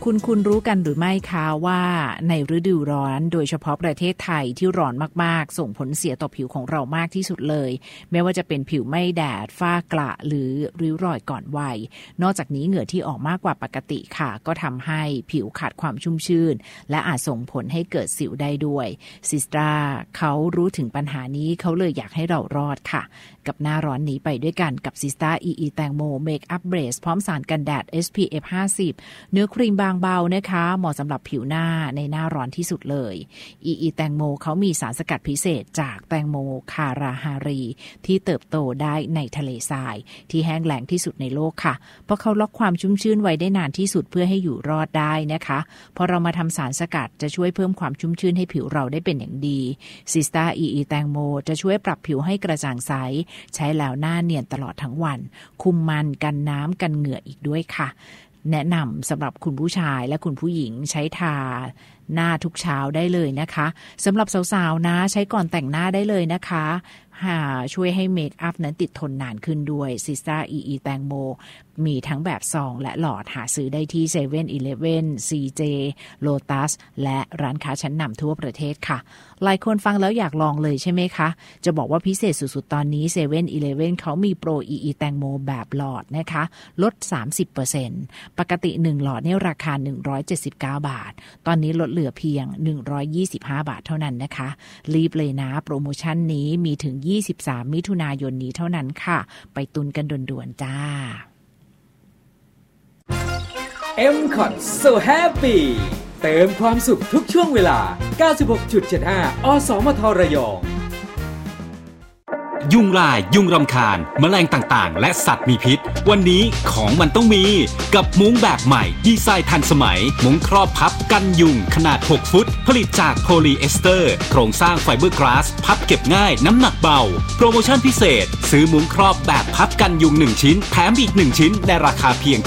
คุณรู้กันหรือไม่คะว่าในฤดูร้อนโดยเฉพาะประเทศไทยที่ร้อนมากๆส่งผลเสียต่อผิวของเรามากที่สุดเลยไม่ว่าจะเป็นผิวไม่แดดฝ้ากระหรือริ้วรอยก่อนวัยนอกจากนี้เหงื่อที่ออกมากกว่าปกติค่ะก็ทำให้ผิวขาดความชุ่มชื่นและอาจส่งผลให้เกิดสิวได้ด้วยซิสตราเขารู้ถึงปัญหานี้เขาเลยอยากให้เรารอดค่ะกับหน้าร้อนนี้ไปด้วยกันกับซิสตราEE แตงโมเมคอัพเบสพร้อมสารกันแดด SPF 50เนื้อครีมบางเบานะคะเหมาะสำหรับผิวหน้าในหน้าร้อนที่สุดเลย EE แตงโมเขามีสารสกัดพิเศษจากแตงโมคาราฮารีที่เติบโตได้ในทะเลทรายที่แห้งแล้งที่สุดในโลกค่ะเพราะเขาล็อกความชุ่มชื่นไว้ได้นานที่สุดเพื่อให้อยู่รอดได้นะคะพอเรามาทำสารสกัดจะช่วยเพิ่มความชุ่มชื่นให้ผิวเราได้เป็นอย่างดีซิสตราEE แตงโมจะช่วยปรับผิวให้กระจ่างใสใช้แล้วหน้าเนียนตลอดทั้งวันคุมมันกันน้ำกันเหงื่ออีกด้วยค่ะแนะนำสำหรับคุณผู้ชายและคุณผู้หญิงใช้ทาหน้าทุกเช้าได้เลยนะคะสำหรับสาวๆนะใช้ก่อนแต่งหน้าได้เลยนะคะช่วยให้เมคอัพนั้นติดทนนานขึ้นด้วยซิสตราEE แตงโมมีทั้งแบบซองและหลอดหาซื้อได้ที่ 7-Eleven CJ Lotus และร้านค้าชั้นนำทั่วประเทศค่ะหลายคนฟังแล้วอยากลองเลยใช่ไหมคะจะบอกว่าพิเศษสุดๆตอนนี้ 7-Eleven เขามีโปร EE แตงโมแบบหลอดนะคะลด 30% ปกติ1หลอดเนี่ยราคา179 บาทตอนนี้ลดเหลือเพียง125 บาทเท่านั้นนะคะรีบเลยนะโปรโมชั่นนี้มีถึง23 มิถุนายนนี้เท่านั้นค่ะไปตุนกันด่วนๆจ้า MCOT So Happy เติมความสุขทุกช่วงเวลา 96.75 อสมทระยองยุงลายยุงรำคาญแมลงต่างๆและสัตว์มีพิษวันนี้ของมันต้องมีกับมุ้งแบบใหม่ดีไซน์ทันสมัยมุ้งครอบพับกันยุงขนาด6ฟุตผลิตจากโพลีเอสเตอร์โครงสร้างไฟเบอร์กลาสพับเก็บง่ายน้ำหนักเบาโปรโมชั่นพิเศษซื้อมุ้งครอบแบบพับกันยุง1ชิ้นแถมอีก1ชิ้นในราคาเพียง